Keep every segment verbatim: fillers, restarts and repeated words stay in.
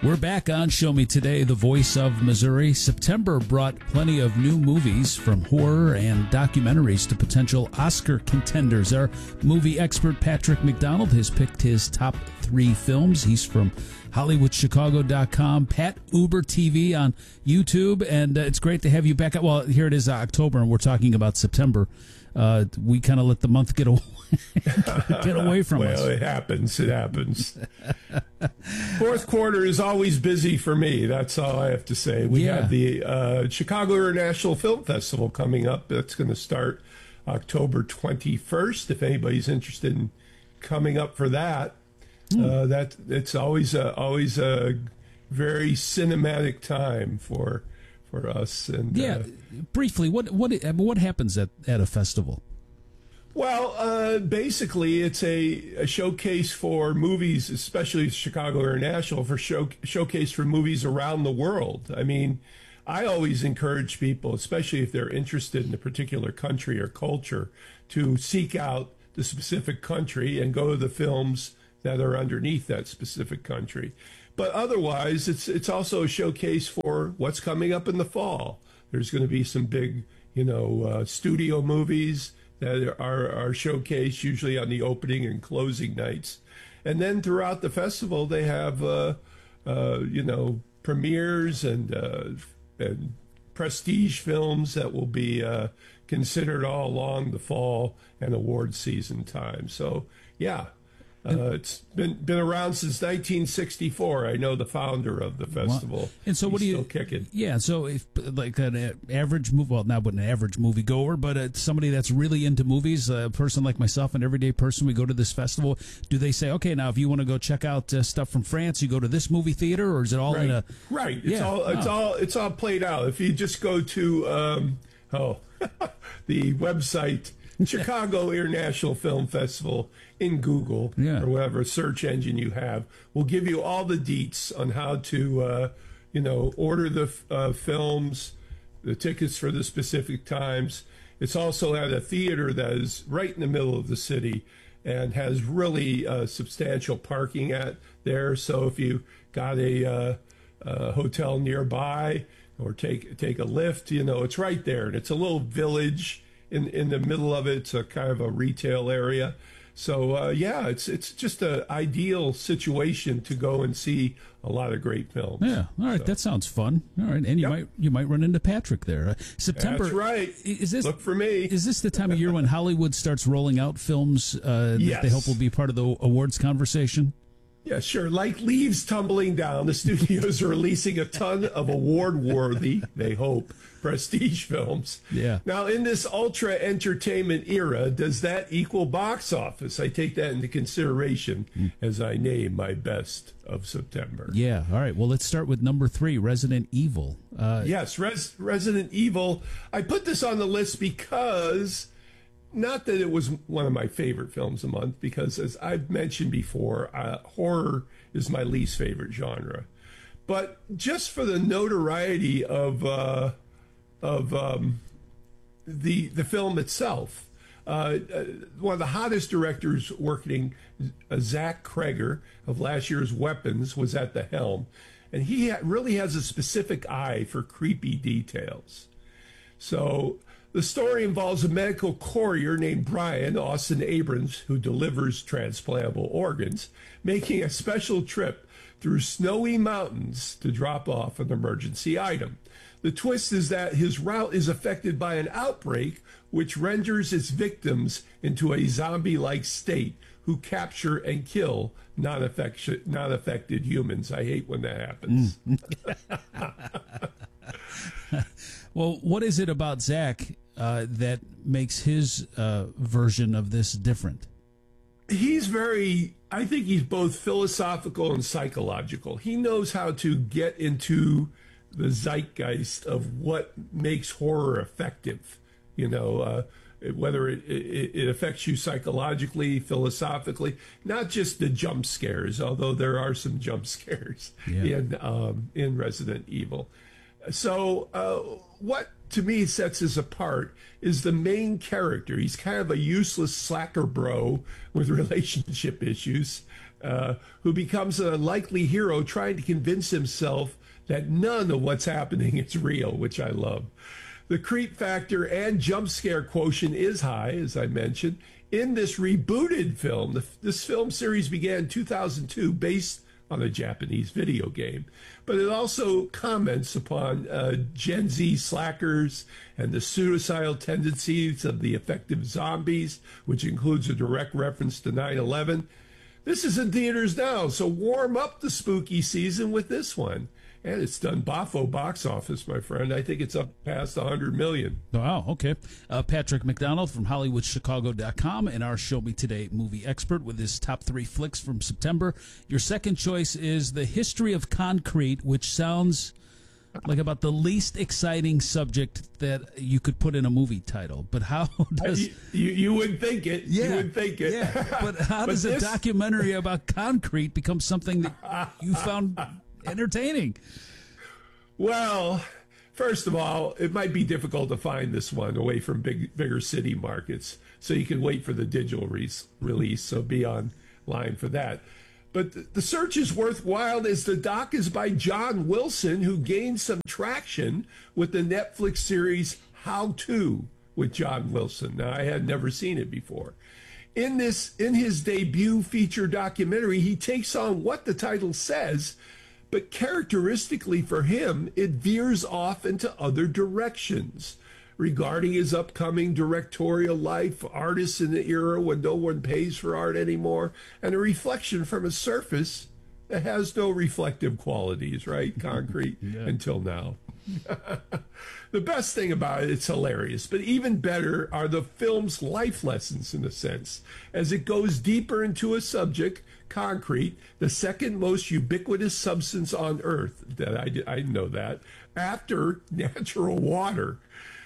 We're back on Show Me Today, the voice of Missouri. September brought plenty of new movies, from horror and documentaries to potential Oscar contenders. Our movie expert Patrick McDonald has picked his top three films. He's from Hollywood Chicago dot com, Pat Uber T V on YouTube, and uh, it's great to have you back. Well, here it is, uh, October, and we're talking about September. Uh, we kind of let the month get away, get away from well, us. Well, it happens. It happens. Fourth quarter is always busy for me. That's all I have to say. We Yeah. have the uh, Chicago International Film Festival coming up. That's going to start October twenty-first. If anybody's interested in coming up for that, hmm. uh, that it's always a, always a very cinematic time for for us. And yeah, uh, briefly, what what what happens at, at a festival? Well, uh, basically, it's a, a showcase for movies, especially Chicago International, for show, showcase for movies around the world. I mean, I always encourage people, especially if they're interested in a particular country or culture, to seek out the specific country and go to the films that are underneath that specific country. But otherwise, it's it's also a showcase for what's coming up in the fall. There's going to be some big, you know, uh, studio movies that are, are showcased usually on the opening and closing nights. And then throughout the festival, they have, uh, uh, you know, premieres and, uh, and prestige films that will be uh, considered all along the fall and award season time. So, yeah. Uh, it's been been around since nineteen sixty-four. I know the founder of the festival. Wow. And so, what He's do you? Still kicking. Yeah. So, if like an average movie, well, not an average movie goer, but uh, somebody that's really into movies, a person like myself, an everyday person, we go to this festival. Do they say, okay, now if you want to go check out uh, stuff from France, you go to this movie theater, or is it all right. in a? Right. It's yeah. all it's oh. all it's all played out. If you just go to um, oh the website. Chicago International Film Festival in Google yeah. or whatever search engine you have will give you all the deets on how to, uh, you know, order the uh, films, the tickets for the specific times. It's also at a theater that is right in the middle of the city and has really uh, substantial parking at there. So if you got a, uh, a hotel nearby or take take a lift, you know, it's right there, and it's a little village. In in the middle of it, it's a kind of a retail area. So uh, yeah, it's it's just an ideal situation to go and see a lot of great films. Yeah, all right, so. That sounds fun. All right, and you yep. might you might run into Patrick there. Uh, September. That's right. Is this look for me? Is this the time of year when Hollywood starts rolling out films uh, yes. that they hope will be part of the awards conversation? Yeah, sure. Like leaves tumbling down, the studios are releasing a ton of award-worthy, they hope, prestige films. Yeah. Now, in this ultra-entertainment era, does that equal box office? I take that into consideration mm. as I name my best of September. Yeah. All right. Well, let's start with number three, Resident Evil. Uh, yes, Res- Resident Evil. I put this on the list because... Not that it was one of my favorite films a month, because as I've mentioned before, uh, horror is my least favorite genre. But just for the notoriety of uh, of um, the the film itself, uh, uh, one of the hottest directors working, uh, Zach Kreger of last year's Weapons, was at the helm, and he ha- really has a specific eye for creepy details. So. The story involves a medical courier named Brian Austin Abrams, who delivers transplantable organs, making a special trip through snowy mountains to drop off an emergency item. The twist is that his route is affected by an outbreak, which renders its victims into a zombie-like state who capture and kill non-affected, non-affected humans. I hate when that happens. Mm. Well, what is it about Zach uh, that makes his uh, version of this different? He's very, I think he's both philosophical and psychological. He knows how to get into the zeitgeist of what makes horror effective, you know, uh, whether it, it, it affects you psychologically, philosophically, not just the jump scares, although there are some jump scares yeah. in um, in Resident Evil. So uh, what to me sets us apart is the main character. He's kind of a useless slacker bro with relationship issues. uh, who becomes an unlikely hero trying to convince himself that none of what's happening is real, which I love. The creep factor and jump scare quotient is high, as I mentioned. In this rebooted film, the, this film series began in two thousand two based on a Japanese video game, but it also comments upon uh, Gen Z slackers and the suicidal tendencies of the effective zombies, which includes a direct reference to nine eleven. This is in theaters now, so warm up the spooky season with this one. And it's done boffo box office, my friend. I think it's up past one hundred million. Wow, okay. Uh, Patrick McDonald from Hollywood Chicago dot com and our Show Me Today movie expert with his top three flicks from September. Your second choice is The History of Concrete, which sounds like about the least exciting subject that you could put in a movie title. But how does... You, you, you would think it. Yeah, you would think it. Yeah, but how But does this- a documentary about concrete become something that you found entertaining? Well, first of all, it might be difficult to find this one away from big, bigger city markets, so you can wait for the digital re- release, so be online for that. But th- the search is worthwhile as the doc is by John Wilson, who gained some traction with the Netflix series How To with John Wilson. Now, I had never seen it before. In this, in his debut feature documentary, he takes on what the title says, but characteristically for him, it veers off into other directions regarding his upcoming directorial life, artists in the era when no one pays for art anymore, and a reflection from a surface that has no reflective qualities, right? Concrete Yeah. until now. The best thing about it, it's hilarious, but even better are the film's life lessons in a sense, as it goes deeper into a subject, concrete, the second most ubiquitous substance on Earth, that I, I know that, after natural water.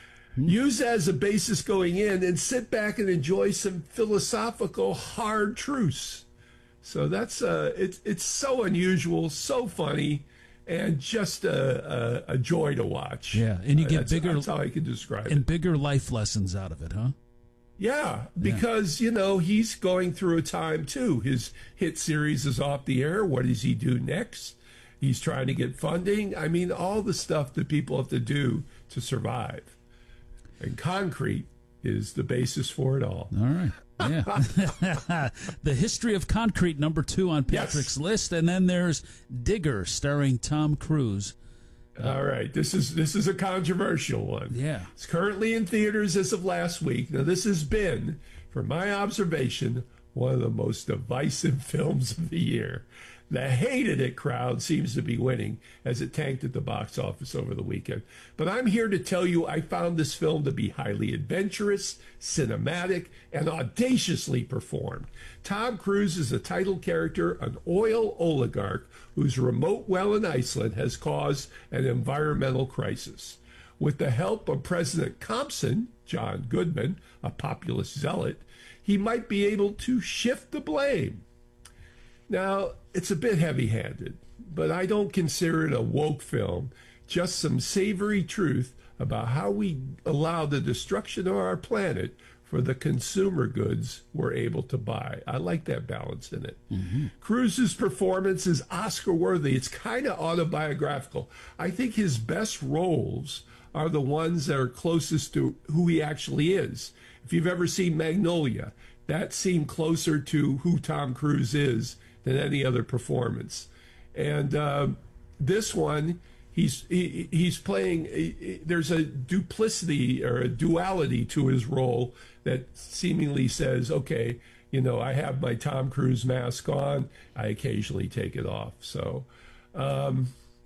Use as a basis going in and sit back and enjoy some philosophical hard truths. So that's uh, it's it's so unusual, so funny, and just a, a, a joy to watch. Yeah, and you get that's, bigger That's how I can describe and it. bigger life lessons out of it, huh? Yeah, because you know he's going through a time too. His hit series is off the air. What does he do next? He's trying to get funding. I mean, all the stuff that people have to do to survive. And concrete is the basis for it all. All right. Yeah. The History of Concrete, number two on Yes. Patrick's list. And then there's Digger, starring Tom Cruise. All right, this is this is a controversial one. Yeah. It's currently in theaters as of last week. Now, this has been, from my observation, one of the most divisive films of the year. The hated it crowd seems to be winning as it tanked at the box office over the weekend. But I'm here to tell you I found this film to be highly adventurous, cinematic, and audaciously performed. Tom Cruise is a title character, an oil oligarch whose remote well in Iceland has caused an environmental crisis. With the help of President Compson, John Goodman, a populist zealot, he might be able to shift the blame. Now, it's a bit heavy-handed, but I don't consider it a woke film, just some savory truth about how we allow the destruction of our planet for the consumer goods we're able to buy. I like that balance in it. Mm-hmm. Cruise's performance is Oscar-worthy. It's kind of autobiographical. I think his best roles are the ones that are closest to who he actually is. If you've ever seen Magnolia, that seemed closer to who Tom Cruise is than any other performance. And uh, this one, he's he, he's playing, he, there's a duplicity or a duality to his role that seemingly says, okay, you know, I have my Tom Cruise mask on, I occasionally take it off. So um,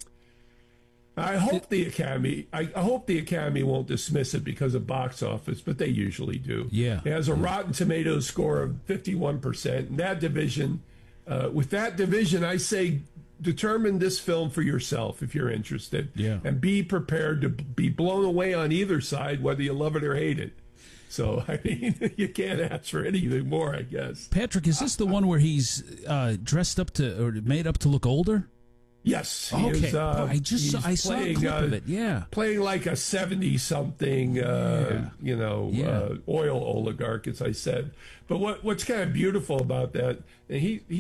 I hope the Academy, I, I hope the Academy won't dismiss it because of box office, but they usually do. Yeah. It has a Rotten Tomatoes score of fifty-one percent. In that division, Uh, with that division, I say determine this film for yourself if you're interested. Yeah. And be prepared to be blown away on either side, whether you love it or hate it. So, I mean, you can't ask for anything more, I guess. Patrick, is this the one where he's uh, dressed up to or made up to look older? Yes. He Okay. is, uh, I just saw, he's I saw a playing, clip uh, of it. Yeah. Playing like a seventy-something, uh, Yeah. you know, Yeah. uh, oil oligarch, as I said. But what what's kind of beautiful about that, and he he's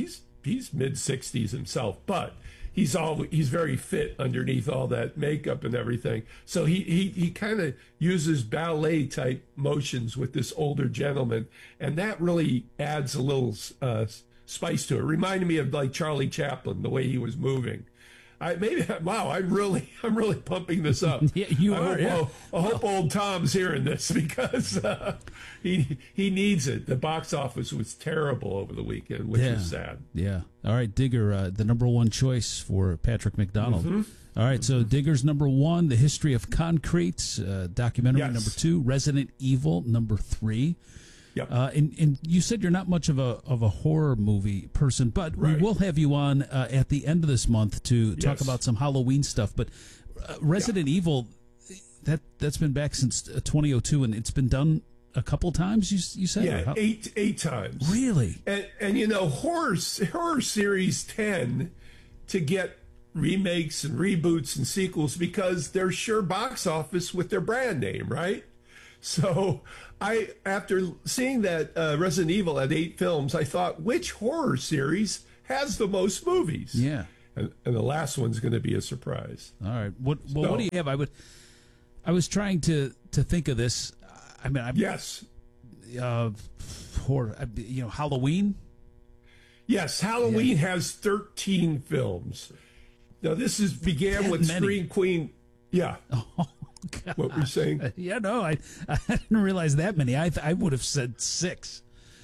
he's mid sixties himself, but he's all he's very fit underneath all that makeup and everything. So he he he kind of uses ballet type motions with this older gentleman, and that really adds a little uh, spice to it. Reminded me of like Charlie Chaplin, the way he was moving. I maybe wow, I'm really I'm really pumping this up. Yeah, you I are. Hope, Yeah. well, I hope old Tom's hearing this because uh, he he needs it. The box office was terrible over the weekend, which Yeah. is sad. Yeah. All right, Digger, uh, the number one choice for Patrick McDonald. Mm-hmm. All right, so Digger's number one, The History of Concrete, uh, documentary Yes. number two, Resident Evil number three. Yep. Uh, and, and you said you're not much of a of a horror movie person, but Right. we will have you on uh, at the end of this month to talk Yes. about some Halloween stuff. But uh, Resident Evil, that that's been back since uh, twenty oh two, and it's been done a couple times. You you said, Or Yeah, how- eight eight times. really? And and you know, horror horror series tend to get remakes and reboots and sequels because they're sure box office with their brand name, right? So I, after seeing that uh, Resident Evil had eight films, I thought, which horror series has the most movies? Yeah. And, and the last one's going to be a surprise. All right. What well, So- what do you have? I would. I was trying to to think of this. I mean, I'm, Yes. uh, horror. uh, You know, Halloween. Yes, Halloween has thirteen films. Now, this is began That with many. Scream Queen. Yeah. Oh, God. What were you saying? Yeah, no, I I didn't realize that many. I I would have said six.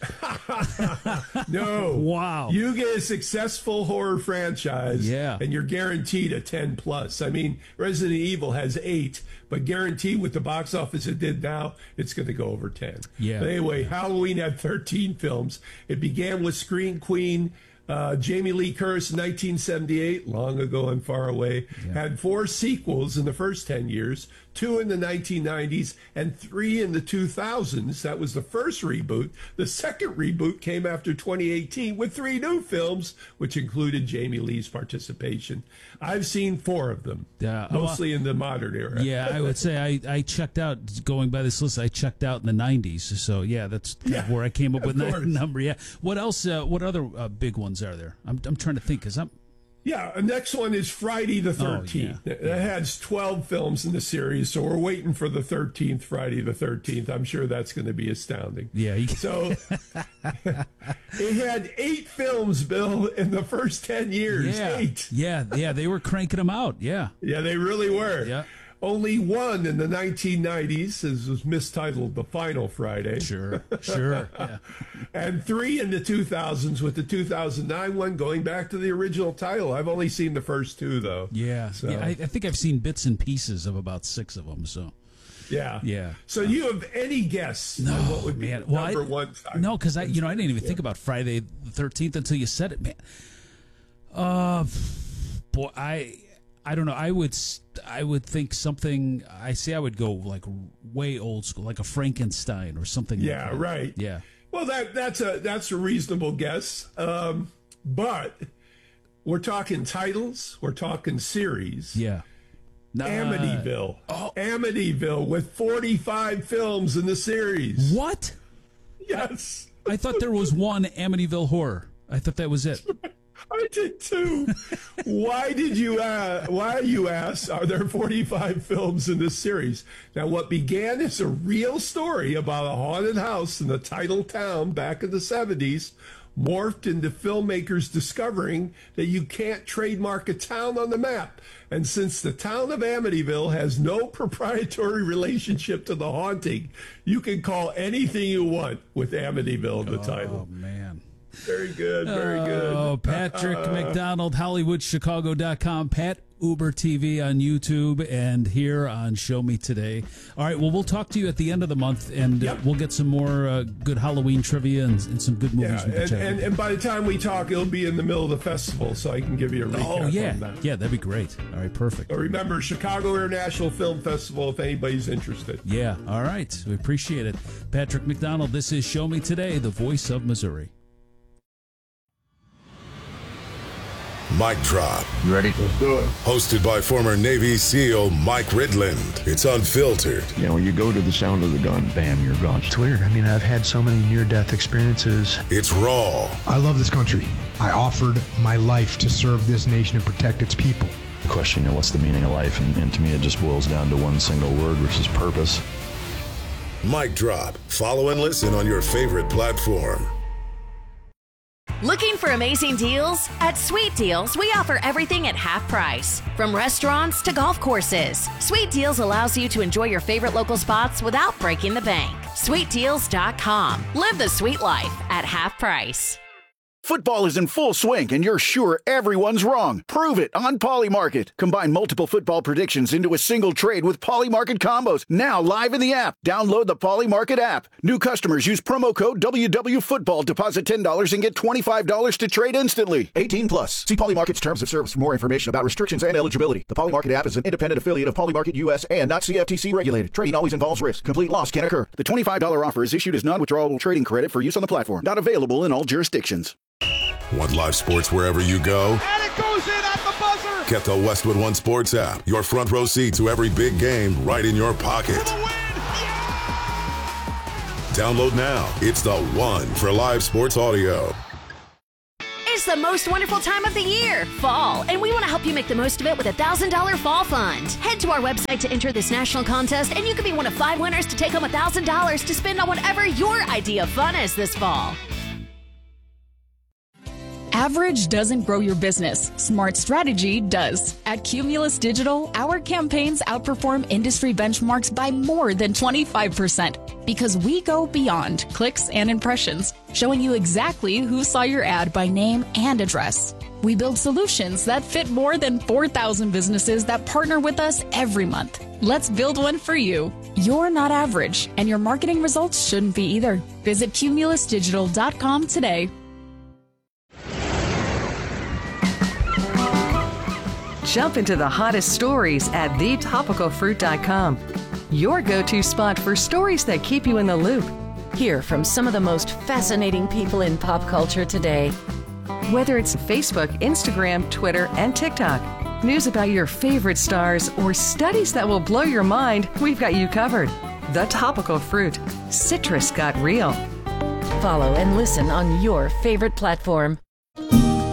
No. Wow. You get a successful horror franchise, Yeah. and you're guaranteed a ten plus. I mean, Resident Evil has eight, but guaranteed with the box office it did now, it's going to go over ten. Yeah. But anyway, Halloween had thirteen films. It began with Scream Queen. Uh, Jamie Lee Curtis in nineteen seventy-eight, long ago and far away, had four sequels in the first ten years, two in the nineteen nineties, and three in the two thousands. That was the first reboot. The second reboot came after twenty eighteen with three new films, which included Jamie Lee's participation. I've seen four of them, Yeah, mostly in the modern era. Yeah, I would say I, I checked out, going by this list, I checked out in the nineties. So, yeah, that's kind of Yeah, where I came up of with that course. number. Yeah. What else, uh, what other uh, big ones are there? I'm, I'm trying to think because I'm. Yeah, the next one is Friday the thirteenth. yeah. It has twelve films in the series, so we're waiting for the thirteenth, Friday the thirteenth. I'm sure that's going to be astounding. Yeah. You, So it had eight films, Bill, in the first ten years. yeah. Eight. Yeah. Yeah. They were cranking them out. Yeah. Yeah, they really were. Yeah. Only one in the nineteen nineties is, was mistitled The Final Friday. Sure. Sure. Yeah. And three in the two thousands, with the two thousand nine one going back to the original title. I've only seen the first two, though. Yeah. So- yeah I, I think I've seen bits and pieces of about six of them. So. Yeah. Yeah. So you have any guess on what would be Man, the well, number I- one title? No, because I, you know, I didn't even think about Friday the thirteenth until you said it, man. Uh, boy, I, I don't know. I would, s- I would think something. I say I would go like way old school, like a Frankenstein or something. Yeah, like that. right. Yeah. Well, that that's a that's a reasonable guess. Um, but we're talking titles. We're talking series. Yeah. Nah. Amityville. Oh. Amityville with forty-five films in the series. What? Yes. I thought there was one Amityville Horror. I thought that was it. I did too. Why did you uh, why you ask, are there forty-five films in this series? Now, what began as a real story about a haunted house in the title town back in the seventies morphed into filmmakers discovering that you can't trademark a town on the map. And since the town of Amityville has no proprietary relationship to the haunting, you can call anything you want with Amityville in the Oh title. man. Very good, very good. Oh, Patrick McDonald, Hollywood Chicago dot com, Pat Uber T V on YouTube, and here on Show Me Today. All right, well, we'll talk to you at the end of the month, and Yep. we'll get some more uh, good Halloween trivia and, and some good movies Yeah, we can and, check and, out. and by the time we talk, it'll be in the middle of the festival, so I can give you a recap Oh, yeah. on that. Yeah, that'd be great. All right, perfect. But remember, Chicago International Film Festival, if anybody's interested. Yeah, all right. We appreciate it. Patrick McDonald, this is Show Me Today, the voice of Missouri. Mic Drop. You ready? Let's do it. Hosted by former Navy SEAL Mike Ridland. It's unfiltered. You know, when you go to the sound of the gun, bam, you're gone. It's weird. I mean, I've had so many near-death experiences. It's raw. I love this country. I offered my life to serve this nation and protect its people. The question, you know, what's the meaning of life? And, and to me, it just boils down to one single word, which is purpose. Mic Drop. Follow and listen on your favorite platform. Looking for amazing deals? At Sweet Deals, we offer everything at half price. From restaurants to golf courses, Sweet Deals allows you to enjoy your favorite local spots without breaking the bank. sweet deals dot com. Live the sweet life at half price. Football is in full swing, and you're sure everyone's wrong. Prove it on Polymarket. Combine multiple football predictions into a single trade with Polymarket combos. Now live in the app. Download the Polymarket app. New customers use promo code W W Football. Deposit ten dollars and get twenty-five dollars to trade instantly. eighteen plus. See Polymarket's terms of service for more information about restrictions and eligibility. The Polymarket app is an independent affiliate of Polymarket U S and not C F T C regulated. Trading always involves risk. Complete loss can occur. The twenty-five dollars offer is issued as non-withdrawable trading credit for use on the platform. Not available in all jurisdictions. Want live sports wherever you go? And it goes in at the buzzer! Get the Westwood One Sports app. Your front row seat to every big game right in your pocket. For the win! Yeah! Download now. It's the one for live sports audio. It's the most wonderful time of the year, fall, and we want to help you make the most of it with a one thousand dollars fall fund. Head to our website to enter this national contest, and you could be one of five winners to take home one thousand dollars to spend on whatever your idea of fun is this fall. Average doesn't grow your business. Smart strategy does. At Cumulus Digital, our campaigns outperform industry benchmarks by more than twenty-five percent because we go beyond clicks and impressions, showing you exactly who saw your ad by name and address. We build solutions that fit more than four thousand businesses that partner with us every month. Let's build one for you. You're not average, and your marketing results shouldn't be either. Visit cumulus digital dot com today. Jump into the hottest stories at the topical fruit dot com. Your go-to spot for stories that keep you in the loop. Hear from some of the most fascinating people in pop culture today. Whether it's Facebook, Instagram, Twitter, and TikTok, news about your favorite stars, or studies that will blow your mind, we've got you covered. The Topical Fruit. Citrus got real. Follow and listen on your favorite platform.